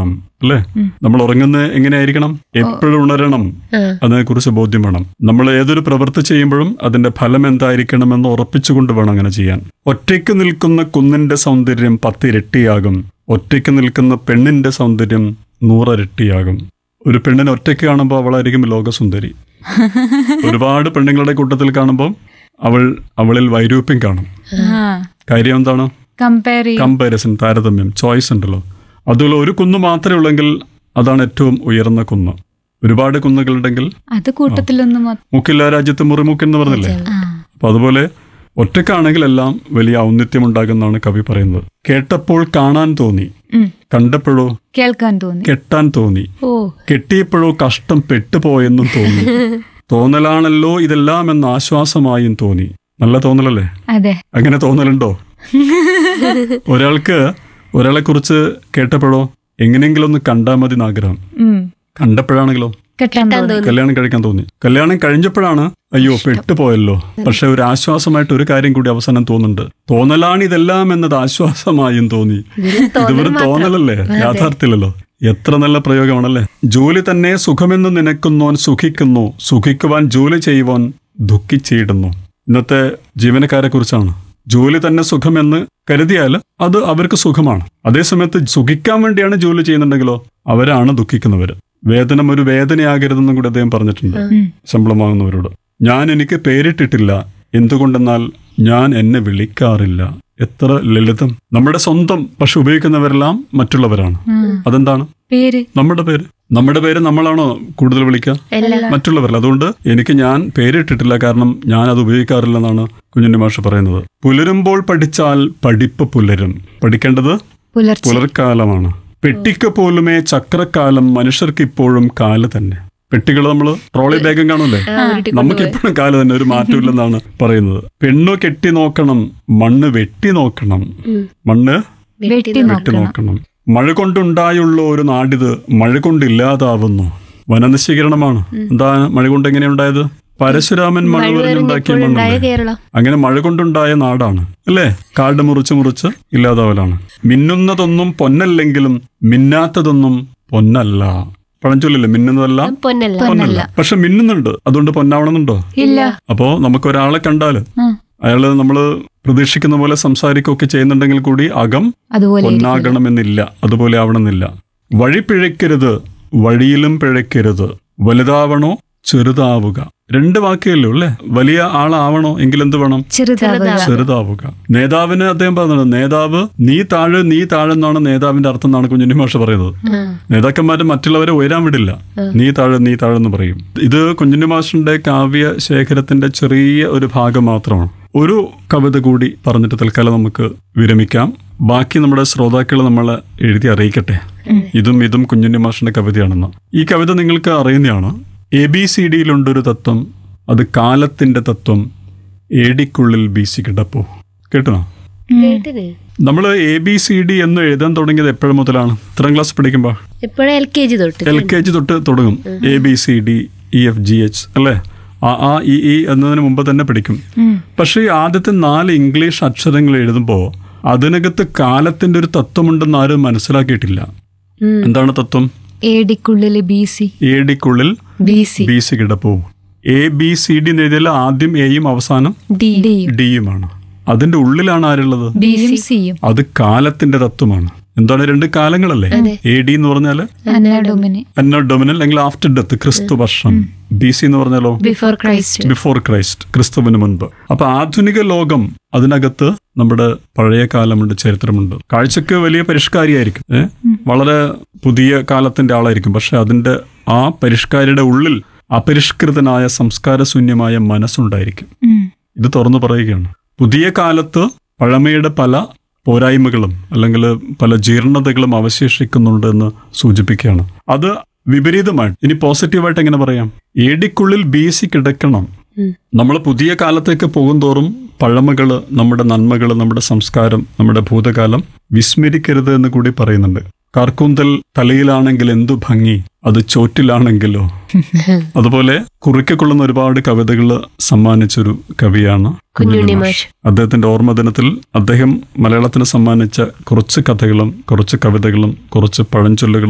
വേണം അല്ലേ? നമ്മൾ ഉറങ്ങുന്നത് എങ്ങനെയായിരിക്കണം? എപ്പോഴും ഉണരണം. അതിനെക്കുറിച്ച് ബോധ്യം വേണം. നമ്മൾ ഏതൊരു പ്രവൃത്തി ചെയ്യുമ്പോഴും അതിന്റെ ഫലം എന്തായിരിക്കണമെന്ന് ഉറപ്പിച്ചുകൊണ്ട് വേണം അങ്ങനെ ചെയ്യാൻ. ഒറ്റയ്ക്ക് നിൽക്കുന്ന കുന്നിന്റെ സൗന്ദര്യം 10 ഇരട്ടിയാകും. ഒറ്റയ്ക്ക് നിൽക്കുന്ന പെണ്ണിന്റെ സൗന്ദര്യം 100 ഇരട്ടിയാകും. ഒരു പെണ്ണിനെ ഒറ്റയ്ക്ക് കാണുമ്പോൾ അവളായിരിക്കും ലോകസുന്ദരി. ഒരുപാട് പെണ്ണുങ്ങളുടെ കൂട്ടത്തിൽ കാണുമ്പോൾ അവളിൽ വൈരൂപ്യം കാണും. കാര്യം എന്താണ്? കമ്പാരിസൺ, താരതമ്യം, ചോയ്സ് ഉണ്ടല്ലോ. അതുപോലെ ഒരു കുന്ന് മാത്രമേ ഉള്ളെങ്കിൽ അതാണ് ഏറ്റവും ഉയർന്ന കുന്ന്. ഒരുപാട് കുന്നുകളുണ്ടെങ്കിൽ അത് കൂട്ടത്തിലൊന്നും മൂക്കില്ലാ രാജ്യത്ത് മുറിമൂക്കൻ എന്ന് പറഞ്ഞില്ലേ? അപ്പൊ അതുപോലെ ഒറ്റക്കാണെങ്കിൽ എല്ലാം വലിയ ഔന്നിത്യം ഉണ്ടാകുന്നതാണ് കവി പറയുന്നത്. കേട്ടപ്പോൾ കാണാൻ തോന്നി, കണ്ടപ്പോഴോ കേൾക്കാൻ തോന്നി, കെട്ടാൻ തോന്നി, കെട്ടിയപ്പോഴോ കഷ്ടം പെട്ടുപോയെന്നും തോന്നി. തോന്നലാണല്ലോ ഇതെല്ലാം എന്ന ആശ്വാസമായും തോന്നി. നല്ല തോന്നലല്ലേ? അതെ. അങ്ങനെ തോന്നലുണ്ടോ? ഒരാളെ കുറിച്ച് കേട്ടപ്പോഴോ എങ്ങനെയെങ്കിലും ഒന്ന് കണ്ടാൽ മതി ആഗ്രഹം. കണ്ടപ്പോഴാണെങ്കിലോ കല്യാണം കഴിക്കാൻ തോന്നി. കല്യാണം കഴിഞ്ഞപ്പോഴാണ് അയ്യോ പെട്ടുപോയല്ലോ. പക്ഷെ ഒരു ആശ്വാസമായിട്ട് ഒരു കാര്യം കൂടി അവസാനം തോന്നുന്നുണ്ട്. തോന്നലാണ് ഇതെല്ലാം എന്നത് ആശ്വാസമായും തോന്നി. ഇതൊരു തോന്നലല്ലേ, യാഥാർത്ഥ്യമല്ലല്ലോ. എത്ര നല്ല പ്രയോഗമാണല്ലേ? ജോലി തന്നെ സുഖമെന്ന് നിനക്കുന്നോൻ സുഖിക്കുന്നു, സുഖിക്കുവാൻ ജോലി ചെയ്യുവാൻ ദുഃഖിച്ചിടുന്നു. ഇന്നത്തെ ജീവനക്കാരെ കുറിച്ചാണ്. ജോലി തന്നെ സുഖമെന്ന് കരുതിയാൽ അത് അവർക്ക് സുഖമാണ്. അതേസമയത്ത് സുഖിക്കാൻ വേണ്ടിയാണ് ജോലി ചെയ്യുന്നുണ്ടെങ്കിലോ അവരാണ് ദുഃഖിക്കുന്നവര്. വേതനം ഒരു വേദനയാകരുതെന്നും കൂടി അദ്ദേഹം പറഞ്ഞിട്ടുണ്ട് ശമ്പളം വാങ്ങുന്നവരോട്. ഞാൻ എനിക്ക് പേരിട്ടിട്ടില്ല, എന്തുകൊണ്ടെന്നാൽ ഞാൻ എന്നെ വിളിക്കാറില്ല. എത്ര ലളിതം. നമ്മുടെ സ്വന്തം പക്ഷെ ഉപയോഗിക്കുന്നവരെല്ലാം മറ്റുള്ളവരാണ്. അതെന്താണ്? നമ്മുടെ പേര് നമ്മളാണോ കൂടുതൽ വിളിക്കുക? മറ്റുള്ളവരല്ല. അതുകൊണ്ട് ഞാൻ പേരിട്ടിട്ടില്ല, കാരണം ഞാൻ അത് ഉപയോഗിക്കാറില്ലെന്നാണ് കുഞ്ഞുണ്ണി മാഷ് പറയുന്നത്. പുലരുമ്പോൾ പഠിച്ചാൽ പഠിപ്പ് പുലരും. പഠിക്കേണ്ടത് പുലർക്കാലമാണ്. പെട്ടിക്ക് പോലുമേ ചക്രക്കാലം, മനുഷ്യർക്ക് ഇപ്പോഴും കാല് തന്നെ. പെട്ടികൾ നമ്മൾ ട്രോളി ബാഗും കാണൂലേ? നമുക്ക് എപ്പോഴും കാല് തന്നെ, ഒരു മാറ്റമില്ലെന്നാണ് പറയുന്നത്. പെണ്ണു കെട്ടി നോക്കണം, മണ്ണ് വെട്ടി നോക്കണം, മണ്ണ് വെട്ടി നോക്കണം. മഴ കൊണ്ടുണ്ടായുള്ള ഒരു നാടിത് മഴ കൊണ്ടില്ലാതാവുന്നു. വനനശീകരണമാണ്. എന്താ മഴ കൊണ്ട് എങ്ങനെയുണ്ടായത്? പരശുരാമൻ മഴ പറഞ്ഞുണ്ടാക്കിയ മണ്ണല്ലേ? അങ്ങനെ മഴ കൊണ്ടുണ്ടായ നാടാണ് അല്ലേ? കാട് മുറിച്ച് ഇല്ലാതാവലാണ്. മിന്നുന്നതൊന്നും പൊന്നല്ലെങ്കിലും മിന്നാത്തതൊന്നും പൊന്നല്ല. പഴഞ്ചൊല്ലില്ലേ? മിന്നുന്നതെല്ലാം പൊന്നല്ല. പക്ഷെ മിന്നുന്നുണ്ട്, അതുകൊണ്ട് പൊന്നാവണമെന്നുണ്ടോ? ഇല്ല. അപ്പോ നമുക്കൊരാളെ കണ്ടാല് അയാള് നമ്മള് പ്രതീക്ഷിക്കുന്ന പോലെ സംസാരിക്കുകയൊക്കെ ചെയ്യുന്നുണ്ടെങ്കിൽ കൂടി അകം പൊന്നാകണമെന്നില്ല, അതുപോലെ ആവണമെന്നില്ല. വഴി പിഴയ്ക്കരുത്, വഴിയിലും പിഴയ്ക്കരുത്. വലുതാവണോ ചെറുതാവുക. 2 വാക്കേ അല്ലേ? വലിയ ആളാവണോ എങ്കിൽ എന്ത് വേണം? ചെറുതാവുക. നേതാവിന് അദ്ദേഹം പറഞ്ഞത്, നേതാവ് നീ താഴെ എന്നാണ് നേതാവിന്റെ അർത്ഥം എന്നാണ് കുഞ്ഞുണ്ണി മാഷ് പറയുന്നത്. നേതാക്കന്മാര് മറ്റുള്ളവരെ ഉയരാൻ വിടില്ല. നീ താഴെ എന്ന് പറയും. ഇത് കുഞ്ഞുണ്ണി മാഷിന്റെ കാവ്യ ശേഖരത്തിന്റെ ചെറിയ ഒരു ഭാഗം മാത്രമാണ്. ഒരു കവിത കൂടി പറഞ്ഞിട്ട് തൽക്കാലം നമുക്ക് വിരമിക്കാം. ബാക്കി നമ്മുടെ ശ്രോതാക്കൾ നമ്മളെ എഴുതി അറിയിക്കട്ടെ. ഇതും കുഞ്ഞുണ്ണി മാഷിന്റെ കവിതയാണെന്ന്. ഈ കവിത നിങ്ങൾക്ക് അറിയുന്നതാണ്. ABCDയിലുണ്ടൊരു തത്വം, അത് കാലത്തിന്റെ തത്വം, ഏടിക്കുള്ളിൽ BC കിടപ്പോ. കേട്ടോ? നമ്മള് ABCD എന്ന് എഴുതാൻ തുടങ്ങിയത് എപ്പോഴും മുതലാണ്? ഇത്രാം ക്ലാസ് പഠിക്കുമ്പോ? LKG തൊട്ട് തുടങ്ങും. ABCDEFGH അല്ലേ? A എന്നതിന് മുമ്പ് തന്നെ പഠിക്കും. പക്ഷേ ആദ്യത്തെ 4 ഇംഗ്ലീഷ് അക്ഷരങ്ങൾ എഴുതുമ്പോ അതിനകത്ത് കാലത്തിന്റെ ഒരു തത്വമുണ്ടെന്ന് ആരും മനസ്സിലാക്കിയിട്ടില്ല. എന്താണ് തത്വം? ഏടിക്കുള്ളിൽ BC കിടപ്പോ. ABCD എന്ന് എഴുതിയാൽ ആദ്യം എയും അവസാനം ഡിയുമാണ്. അതിന്റെ ഉള്ളിലാണ് ആരുള്ളത്? അത് കാലത്തിന്റെ തത്വമാണ്. എന്താണ്? 2 കാലങ്ങളല്ലേ? AD എന്ന് പറഞ്ഞാല് അന്നോ ഡൊമിനൽ അല്ലെങ്കിൽ ആഫ്റ്റർ ഡെത്ത്, ക്രിസ്തു വർഷം. BC എന്ന് പറഞ്ഞാലോ ബിഫോർ ക്രൈസ്റ്റ്, ക്രിസ്തുവിന് മുൻപ്. അപ്പൊ ആധുനിക ലോകം, അതിനകത്ത് നമ്മുടെ പഴയ കാലമുണ്ട്, ചരിത്രമുണ്ട്. കാഴ്ചക്ക് വലിയ പരിഷ്കാരിയായിരിക്കും, വളരെ പുതിയ കാലത്തിന്റെ ആളായിരിക്കും. പക്ഷെ അതിന്റെ ആ പരിഷ്കാരിയുടെ ഉള്ളിൽ അപരിഷ്കൃതനായ സംസ്കാരശൂന്യമായ മനസ്സുണ്ടായിരിക്കും. ഇത് തുറന്നു പറയുകയാണ്. പുതിയ കാലത്ത് പഴമയുടെ പല പോരായ്മകളും അല്ലെങ്കിൽ പല ജീർണതകളും അവശേഷിക്കുന്നുണ്ട് എന്ന് സൂചിപ്പിക്കുകയാണ്. അത് വിപരീതമായിട്ട് ഇനി പോസിറ്റീവായിട്ട് എങ്ങനെ പറയാം? ഏടിക്കുള്ളിൽ BC കിടക്കണം. നമ്മൾ പുതിയ കാലത്തേക്ക് പോകും തോറും പഴമകള്, നമ്മുടെ നന്മകള്, നമ്മുടെ സംസ്കാരം, നമ്മുടെ ഭൂതകാലം വിസ്മരിക്കരുത് എന്ന് കൂടി പറയുന്നുണ്ട്. കാർക്കൂന്തൽ തലയിലാണെങ്കിൽ എന്തു ഭംഗി, അത് ചോറ്റിലാണെങ്കിലോ. അതുപോലെ കുറിക്കൊള്ളുന്ന ഒരുപാട് കവിതകൾ സമ്മാനിച്ചൊരു കവിയാണ് കുഞ്ഞുണ്ണി മാഷ്. അദ്ദേഹത്തിന്റെ ഓർമ്മ ദിനത്തിൽ അദ്ദേഹം മലയാളത്തിന് സമ്മാനിച്ച കുറച്ച് കഥകളും കുറച്ച് കവിതകളും കുറച്ച് പഴഞ്ചൊല്ലുകളും